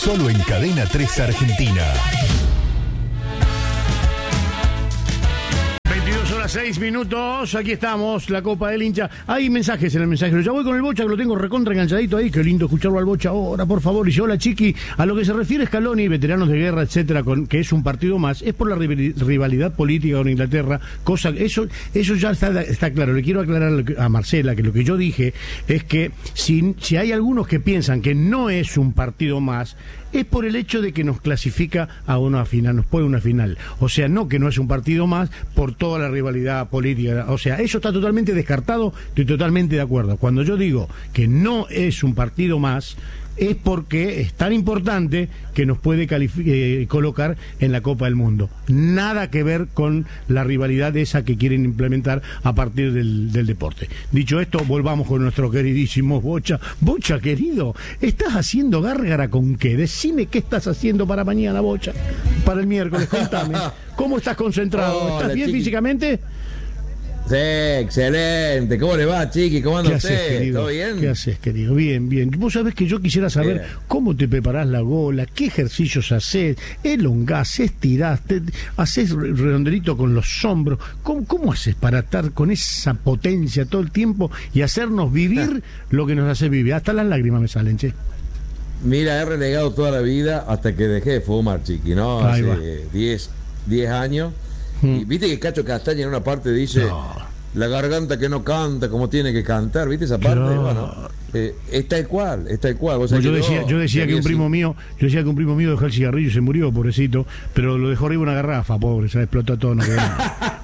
Solo en Cadena 3 Argentina. 6 minutos, aquí estamos, la Copa del Hincha. Hay mensajes en el mensajero. Ya voy con el Bocha, que lo tengo recontra enganchadito ahí. Qué lindo escucharlo al Bocha ahora, por favor. Y yo, hola Chiqui, a lo que se refiere Scaloni, veteranos de guerra, etcétera, que es un partido más, es por la rivalidad política con Inglaterra, eso ya está claro. Le quiero aclarar a Marcela que lo que yo dije es que si hay algunos que piensan que no es un partido más, es por el hecho de que nos clasifica a una final, nos pone una final. O sea, no que no es un partido más por toda la rivalidad política. O sea, eso está totalmente descartado, estoy totalmente de acuerdo. Cuando yo digo que no es un partido más, es porque es tan importante que nos puede colocar en la Copa del Mundo. Nada que ver con la rivalidad esa que quieren implementar a partir del deporte. Dicho esto, volvamos con nuestro queridísimo Bocha. Bocha, querido, ¿estás haciendo gárgara con qué? Decime qué estás haciendo para mañana, Bocha. Para el miércoles, contame. ¿Cómo estás concentrado? ¿Estás bien físicamente? Sí, excelente. ¿Cómo le va, Chiqui? ¿Cómo anda usted? ¿Todo bien? ¿Qué haces, querido? Bien, bien. Vos sabés que yo quisiera saber cómo te preparás la gola, qué ejercicios haces, elongás, estirás, haces redonderito con los hombros. ¿Cómo haces para estar con esa potencia todo el tiempo y hacernos vivir lo que nos hace vivir? Hasta las lágrimas me salen, che. Mira, he renegado toda la vida hasta que dejé de fumar, Chiqui, ¿no? Hace 10 años. Y viste que Cacho Castaña en una parte dice la garganta que no canta como tiene que cantar, ¿viste esa parte? Bueno, es tal cual. ¿Vos sabés yo decía que un primo mío dejó el cigarrillo y se murió, pobrecito, pero lo dejó arriba una garrafa, pobre, se explotó todo, no quedó nada.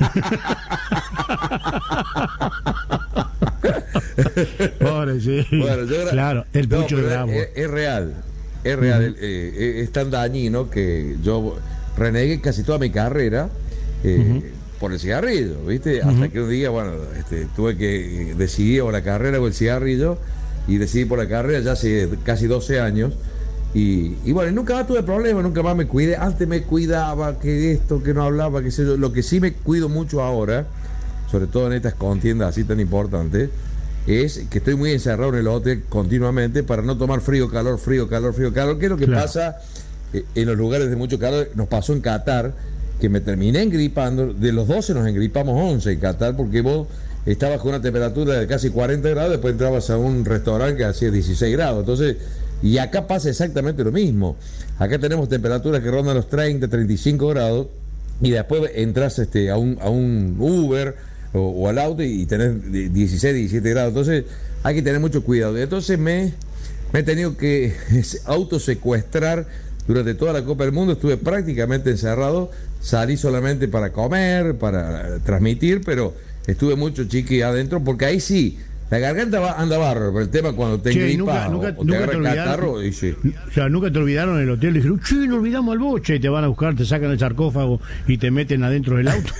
Pobre, sí. Bueno, claro, el pucho de bravo. Es real. Es tan dañino que yo renegué casi toda mi carrera por el cigarrillo, ¿viste? Hasta que un día, tuve que decidir o la carrera o el cigarrillo, y decidí por la carrera ya hace casi 12 años. Y bueno, nunca más tuve problemas, nunca más me cuidé. Antes me cuidaba, que esto, que no hablaba, que sé yo. Lo que sí me cuido mucho ahora, sobre todo en estas contiendas así tan importantes, es que estoy muy encerrado en el hotel continuamente para no tomar frío, calor, que es lo que pasa en los lugares de mucho calor. Nos pasó en Qatar, que me terminé engripando. De los 12 nos engripamos 11 en Qatar, porque vos estabas con una temperatura de casi 40 grados, después entrabas a un restaurante que hacía 16 grados. Entonces, y acá pasa exactamente lo mismo. Acá tenemos temperaturas que rondan los 30, 35 grados, y después entras a un Uber o al auto y tenés 16, 17 grados. Entonces hay que tener mucho cuidado. Entonces me he tenido que autosecuestrar durante toda la Copa del Mundo. Estuve prácticamente encerrado, salí solamente para comer, para transmitir, pero estuve mucho, Chiqui, adentro, porque ahí sí, la garganta anda bárbaro, pero el tema cuando te engripas o te agarra el catarro, y sí. O sea, nunca te olvidaron en el hotel, dijeron, che, no olvidamos al Boche, y te van a buscar, te sacan el sarcófago y te meten adentro del auto.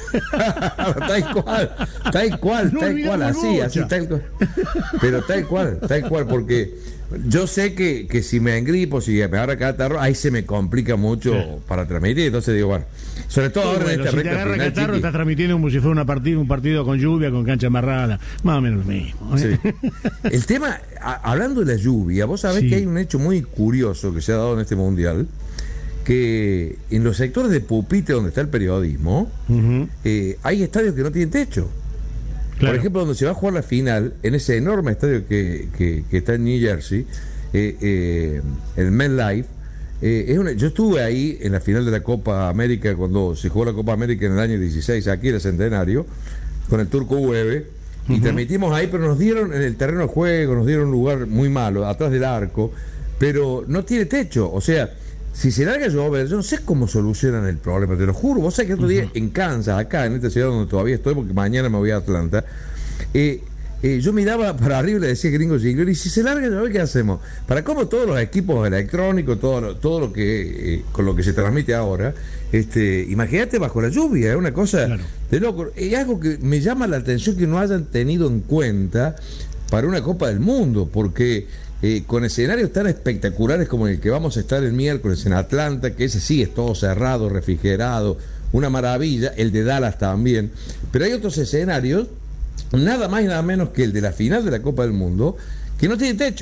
tal cual, así, tal cual. Pero tal cual, porque yo sé que si me engripo, si me agarra catarro, ahí se me complica mucho para transmitir. Entonces digo, bueno, sobre todo ahora en esta si te agarra final, catarro, Chiqui, estás transmitiendo como si fuera un partido con lluvia, con cancha amarrada, más o menos lo mismo. Sí. El tema, hablando de la lluvia, vos sabés que hay un hecho muy curioso que se ha dado en este mundial, que en los sectores de pupitre donde está el periodismo, hay estadios que no tienen techo. Claro. Por ejemplo, donde se va a jugar la final, en ese enorme estadio que está en New Jersey, el MetLife, yo estuve ahí en la final de la Copa América, cuando se jugó la Copa América en el año 16, aquí en el Centenario, con el Turco Ueve, y transmitimos ahí, pero nos dieron en el terreno de juego, nos dieron un lugar muy malo, atrás del arco, pero no tiene techo. O sea, si se larga a llover, yo no sé cómo solucionan el problema, te lo juro. Vos sabés que otro día en Kansas, acá en esta ciudad donde todavía estoy, porque mañana me voy a Atlanta, yo miraba para arriba y le decía Gringo Ziegler, y si se larga a llover, ¿qué hacemos? Para cómo todos los equipos electrónicos, todo lo que con lo que se transmite ahora, imagínate bajo la lluvia, es una cosa de loco. Es algo que me llama la atención que no hayan tenido en cuenta para una Copa del Mundo, porque con escenarios tan espectaculares como el que vamos a estar el miércoles en Atlanta, que ese sí es todo cerrado, refrigerado, una maravilla, el de Dallas también, pero hay otros escenarios, nada más y nada menos que el de la final de la Copa del Mundo, que no tiene techo.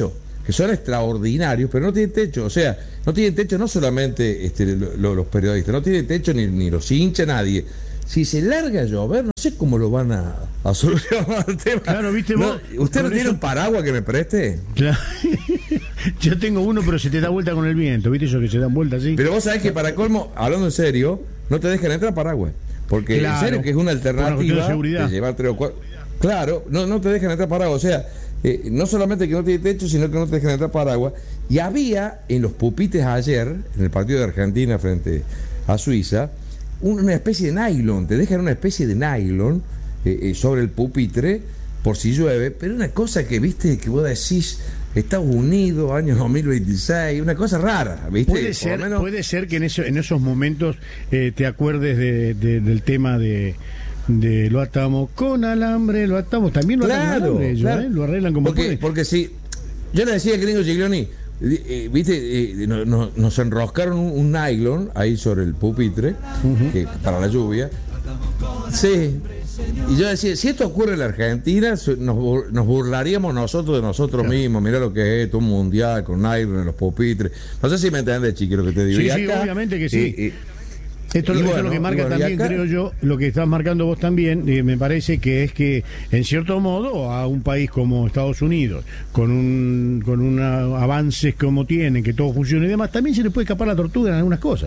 que son extraordinarios, pero no tienen techo. O sea, no tienen techo no solamente los periodistas, no tienen techo ni los hinchas, nadie. Si se larga a llover, no sé cómo lo van a solucionar el tema. Claro, viste vos. ¿Usted no tiene un paraguas que me preste? Claro. Yo tengo uno, pero se te da vuelta con el viento, ¿viste? Eso que se dan vuelta así. Pero vos sabés que para colmo, hablando en serio, no te dejan entrar paraguas. Porque claro, en serio que es una alternativa de seguridad. De llevar 3 o 4. Claro, no te dejan entrar paraguas. O sea, no solamente que no tiene techo, sino que no te dejan entrar paraguas. Y había en los pupitres ayer, en el partido de Argentina frente a Suiza, una especie de nylon. Te dejan una especie de nylon sobre el pupitre por si llueve. Pero una cosa que, viste, que vos decís, Estados Unidos, año 2026, una cosa rara, ¿viste? Puede ser que en esos momentos te acuerdes del tema de lo atamos con alambre, lo atamos, también lo atamos con alambre, claro. Lo arreglan como pueden. Porque si yo le decía al gringo Giglioni, viste, nos enroscaron un nylon ahí sobre el pupitre, que, para la lluvia. Sí. Y yo decía, si esto ocurre en la Argentina, nos burlaríamos nosotros de nosotros mismos. Mirá lo que es esto, un mundial con nylon en los pupitres. No sé si me entiendes, Chiqui, lo que te digo. Sí, sí, obviamente que sí. Esto es lo que marca también, creo yo, lo que estás marcando vos también, me parece que es que, en cierto modo, a un país como Estados Unidos, con avances como tienen, que todo funcione y demás, también se le puede escapar la tortuga en algunas cosas.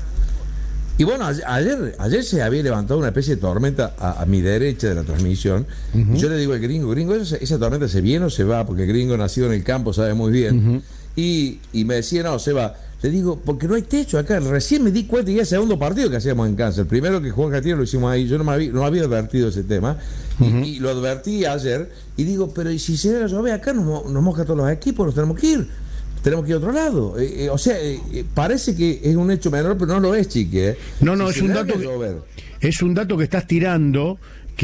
Y bueno, ayer se había levantado una especie de tormenta a mi derecha de la transmisión. Yo le digo al gringo, esa tormenta se viene o se va, porque el gringo nacido en el campo sabe muy bien. Y me decía, no, se va. Le digo, porque no hay techo acá. Recién me di cuenta, y es el segundo partido que hacíamos en Cáncer. El primero que Juan Castillo lo hicimos ahí. Yo no había advertido ese tema. Y lo advertí ayer. Y digo, pero ¿y si se ve a llover acá? Nos moja todos los equipos, nos tenemos que ir. Tenemos que ir a otro lado. O sea, parece que es un hecho menor, pero no lo es, Chique. No, es un dato es un dato que estás tirando,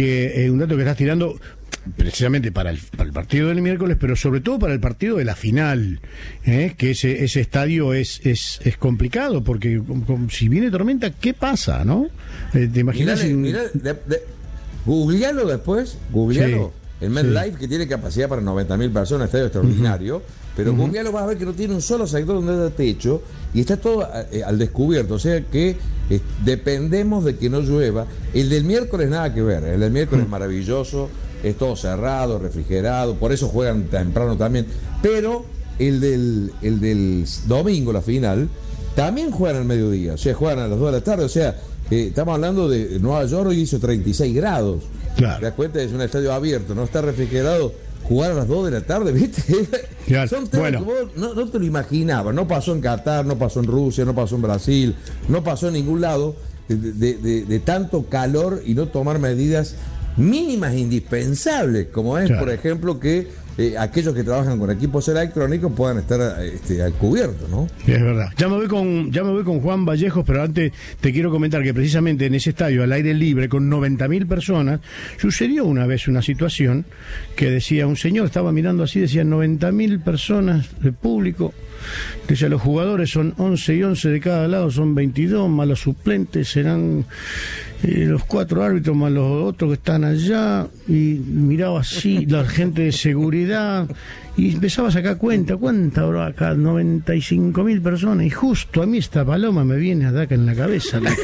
precisamente para el partido del miércoles, pero sobre todo para el partido de la final, que ese estadio es complicado, porque si viene tormenta, ¿qué pasa, no? ¿Te imaginas? Googlealo después, Sí. El MetLife, que tiene capacidad para 90.000 personas, estadio extraordinario, pero googlealo, vas a ver que no tiene un solo sector donde haya techo, y está todo al descubierto, o sea que dependemos de que no llueva. El del miércoles nada que ver, el del miércoles es maravilloso, es todo cerrado, refrigerado, por eso juegan temprano también, pero el del domingo, la final, también juegan al mediodía, o sea, juegan a las 2 de la tarde, o sea, estamos hablando de Nueva York, hoy hizo 36 grados. Claro. ¿Te das cuenta? Es un estadio abierto, no está refrigerado. Jugar a las 2 de la tarde, ¿viste? Claro. Son temas que vos no te lo imaginabas. No pasó en Qatar, no pasó en Rusia, no pasó en Brasil, no pasó en ningún lado de tanto calor y no tomar medidas mínimas e indispensables, como es, claro, por ejemplo, que aquellos que trabajan con equipos electrónicos puedan estar al cubierto, ¿no? Es verdad. Ya me voy con Juan Vallejos, pero antes te quiero comentar que precisamente en ese estadio al aire libre con 90.000 personas sucedió una vez una situación que decía, un señor estaba mirando así, decía 90.000 personas de público, decía, los jugadores son 11 y 11 de cada lado, son 22, más los suplentes serán los 4 árbitros más los otros que están allá, y miraba así la gente de seguridad y empezaba a sacar cuenta, ¿cuánta habrá acá? 95.000 personas, y justo a mí esta paloma me viene a dar acá en la cabeza, la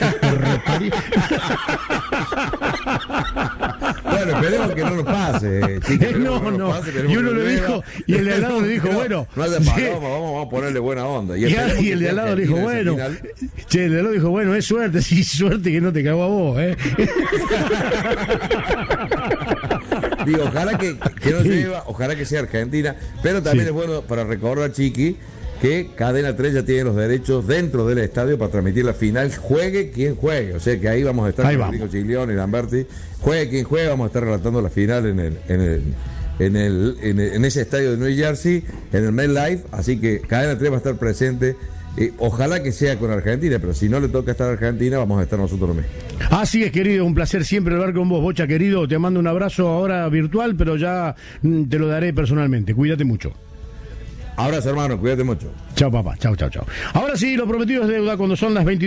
Bueno, esperemos que no nos pase, chicos. No. Y uno le dijo, y el de al lado le dijo, bueno, no hace paloma, vamos a ponerle buena onda. Y el de al lado le dijo, bueno, el de al lado dijo, bueno, es suerte, sí, suerte que no te cagó a vos, Digo, ojalá que no lleva, ojalá que sea Argentina, pero también es bueno para recordar, Chiqui, que Cadena 3 ya tiene los derechos dentro del estadio para transmitir la final, juegue quien juegue, o sea que ahí vamos a estar con Rico Giglioni y Lamberti, juegue quien juegue, vamos a estar relatando la final en ese estadio de New Jersey, en el MetLife, así que Cadena 3 va a estar presente. Ojalá que sea con Argentina, pero si no le toca estar a Argentina, vamos a estar nosotros mismos. Así es, querido, un placer siempre hablar con vos, Bocha, querido. Te mando un abrazo ahora virtual, pero ya te lo daré personalmente. Cuídate mucho. Abrazo, hermano, cuídate mucho. Chao, papá, chao. Ahora sí, lo prometido es deuda. Cuando son las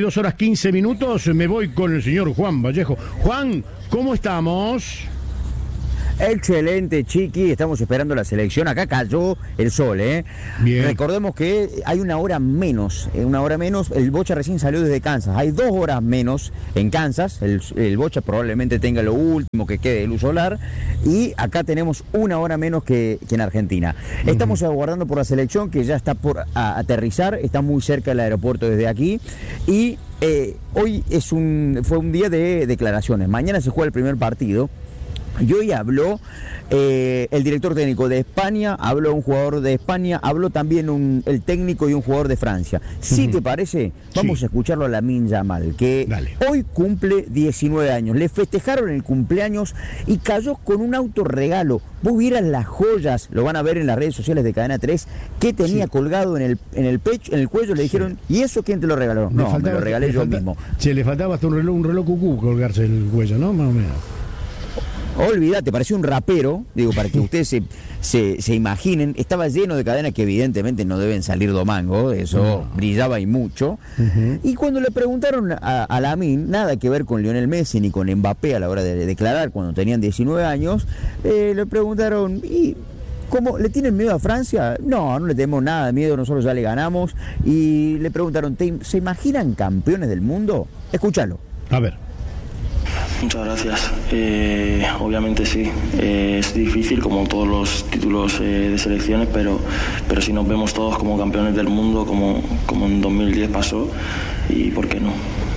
22:15, me voy con el señor Juan Vallejo. Juan, ¿cómo estamos? Excelente, Chiqui. Estamos esperando la selección. Acá cayó el sol, ¿eh? Bien. Recordemos que hay una hora menos. El Bocha recién salió desde Kansas. Hay 2 horas menos en Kansas. El Bocha probablemente tenga lo último que quede de luz solar. Y acá tenemos 1 hora menos que en Argentina. Estamos aguardando por la selección que ya está por aterrizar. Está muy cerca del aeropuerto desde aquí. Y hoy fue un día de declaraciones. Mañana se juega el primer partido. Y hoy habló el director técnico de España, habló un jugador de España, habló también el técnico y un jugador de Francia. Si te parece, vamos a escucharlo a Lamine Yamal, que hoy cumple 19 años. Le festejaron el cumpleaños y cayó con un autorregalo. Vos vieras las joyas, lo van a ver en las redes sociales de Cadena 3, que tenía colgado en el pecho, en el cuello. Le dijeron, ¿y eso quién te lo regaló? No, me lo regalé yo mismo. Che, le faltaba hasta un reloj cucú colgarse el cuello, ¿no? Más o menos. Olvídate, parecía un rapero, digo, para que ustedes se imaginen. Estaba lleno de cadenas que evidentemente no deben salir domango, eso brillaba y mucho. Y cuando le preguntaron a Lamine, nada que ver con Lionel Messi ni con Mbappé a la hora de declarar cuando tenían 19 años, le preguntaron, ¿y cómo le tienen miedo a Francia? No le tenemos nada de miedo, nosotros ya le ganamos. Y le preguntaron, ¿se imaginan campeones del mundo? Escúchalo. A ver. Muchas gracias. Obviamente sí, es difícil como todos los títulos de selecciones, pero si nos vemos todos como campeones del mundo, como en 2010 pasó, y ¿por qué no?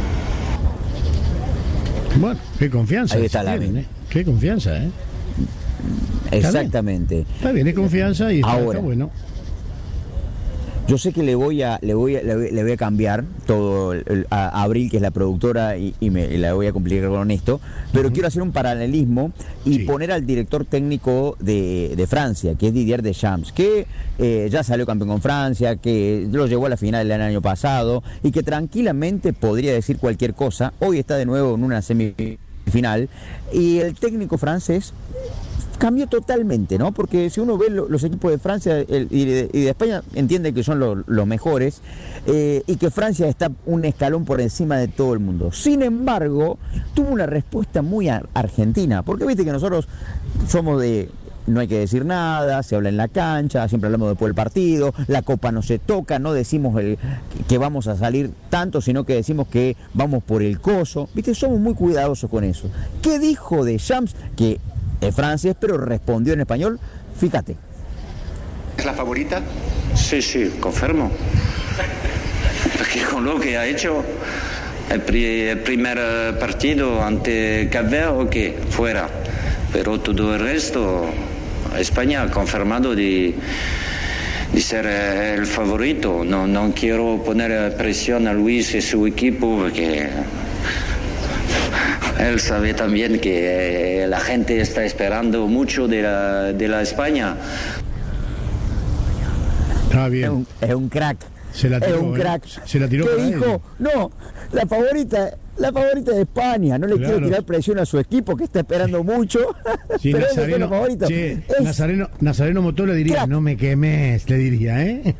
Bueno, qué confianza. Ahí está Lamine, Qué confianza, ¿eh? Exactamente. Está bien, es confianza y está bueno. Yo sé que le voy a cambiar todo a Abril, que es la productora, y la voy a complicar con esto, pero quiero hacer un paralelismo y poner al director técnico de Francia, que es Didier Deschamps, que ya salió campeón con Francia, que lo llevó a la final del año pasado y que tranquilamente podría decir cualquier cosa. Hoy está de nuevo en una semifinal y el técnico francés cambió totalmente, ¿no? Porque si uno ve los equipos de Francia y de España, entiende que son los mejores y que Francia está un escalón por encima de todo el mundo. Sin embargo, tuvo una respuesta muy argentina, porque viste que nosotros somos de... No hay que decir nada, se habla en la cancha, siempre hablamos después del partido, la copa no se toca, no decimos que vamos a salir tanto, sino que decimos que vamos por el coso. Viste, somos muy cuidadosos con eso. ¿Qué dijo Deschamps? Que es francés, pero respondió en español. Fíjate. ¿Es la favorita? Sí, confirmo. Porque con lo que ha hecho el primer partido ante Cap Verde, que fuera. Pero todo el resto, España ha confirmado de ser el favorito. No quiero poner presión a Luis y su equipo porque él sabe también que la gente está esperando mucho de la España. Está bien. Es un crack. Se la tiró, es un crack. Se la tiró. ¿Qué dijo? No, la favorita de España. No le quiero tirar presión a su equipo, que está esperando mucho. Sí, pero Nazareno, favorito. Che, Nazareno Motor le diría, no me quemes, le diría, ¿eh?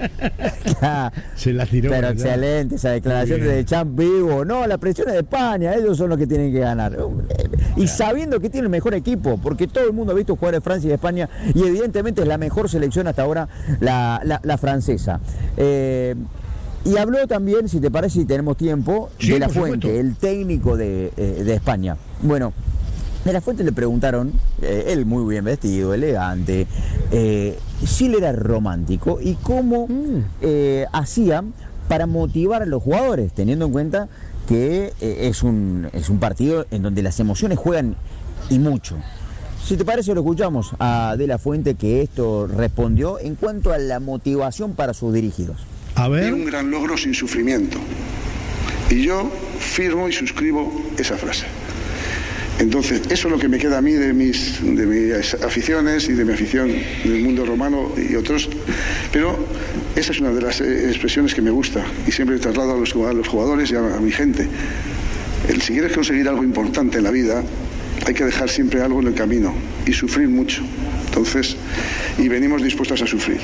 Se la tiró. Pero excelente esa declaración de Champ vivo. No, la presión es de España, ellos son los que tienen que ganar. Y sabiendo que tiene el mejor equipo, porque todo el mundo ha visto jugar de Francia y de España, y evidentemente es la mejor selección hasta ahora, la francesa. Y habló también, si te parece, si tenemos tiempo, de La Fuente, el técnico de España. Bueno, de La Fuente le preguntaron, él muy bien vestido, elegante, si él era romántico y cómo hacía para motivar a los jugadores, teniendo en cuenta que es un partido en donde las emociones juegan y mucho. Si te parece, lo escuchamos a De La Fuente, que esto respondió en cuanto a la motivación para sus dirigidos. A ver. Es un gran logro sin sufrimiento. Y yo firmo y suscribo esa frase. Entonces, eso es lo que me queda a mí de mis aficiones y de mi afición del mundo romano y otros. Pero esa es una de las expresiones que me gusta y siempre traslado a los jugadores y a mi gente. Si quieres conseguir algo importante en la vida, hay que dejar siempre algo en el camino y sufrir mucho. Entonces, y venimos dispuestos a sufrir.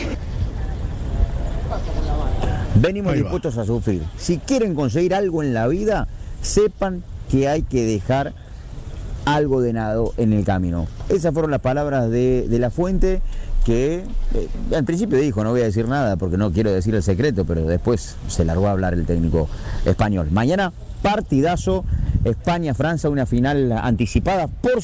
Venimos dispuestos a sufrir. Si quieren conseguir algo en la vida, sepan que hay que dejar algo de nado en el camino. Esas fueron las palabras de La Fuente, que al principio dijo, no voy a decir nada porque no quiero decir el secreto, pero después se largó a hablar el técnico español. Mañana, partidazo, España-Francia, una final anticipada por